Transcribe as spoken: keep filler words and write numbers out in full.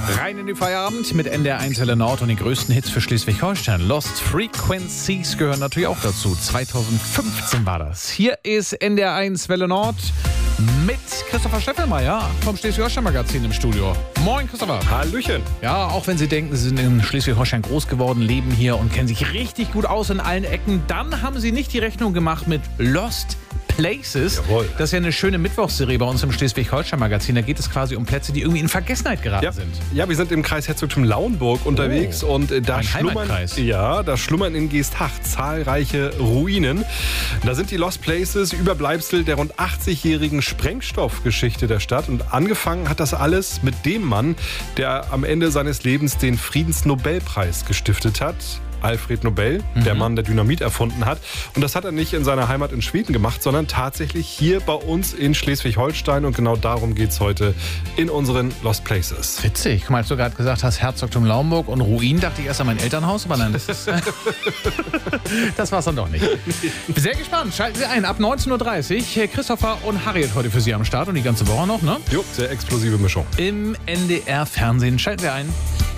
Rein in den Feierabend mit N D R eins Welle Nord und den größten Hits für Schleswig-Holstein. Lost Frequencies gehören natürlich auch dazu. zweitausendfünfzehn war das. Hier ist N D R eins Welle Nord mit Christopher Steffelmeier vom Schleswig-Holstein-Magazin im Studio. Moin, Christopher. Hallöchen. Ja, auch wenn Sie denken, Sie sind in Schleswig-Holstein groß geworden, leben hier und kennen sich richtig gut aus in allen Ecken, dann haben Sie nicht die Rechnung gemacht mit Lost Places. Jawohl. Das ist ja eine schöne Mittwochsserie bei uns im Schleswig-Holstein-Magazin. Da geht es quasi um Plätze, die irgendwie in Vergessenheit geraten Ja. sind. ja, wir sind im Kreis Herzogtum Lauenburg unterwegs Oh, und äh, da mein schlummern, Heimatkreis. ja, da schlummern in Geesthacht zahlreiche Ruinen. Da sind die Lost Places, Überbleibsel der rund achtzig-jährigen Sprengstoffgeschichte der Stadt. Und angefangen hat das alles mit dem Mann, der am Ende seines Lebens den Friedensnobelpreis gestiftet hat. Alfred Nobel, mhm. der Mann, der Dynamit erfunden hat. Und das hat er nicht in seiner Heimat in Schweden gemacht, sondern tatsächlich hier bei uns in Schleswig-Holstein. Und genau darum geht es heute in unseren Lost Places. Witzig. Guck mal, als du gerade gesagt hast, Herzogtum Lauenburg und Ruin, dachte ich erst an mein Elternhaus, aber nein, das ist das war's dann doch nicht. Sehr gespannt. Schalten Sie ein. Ab neunzehn Uhr dreißig. Christopher und Harriet heute für Sie am Start und die ganze Woche noch, ne? Jo, sehr explosive Mischung. Im N D R Fernsehen. Schalten Sie ein.